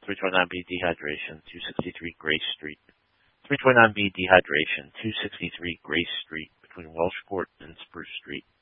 329B dehydration, 263 Grace Street. 329B dehydration, 263 Grace Street, between Welshport and Spruce Street.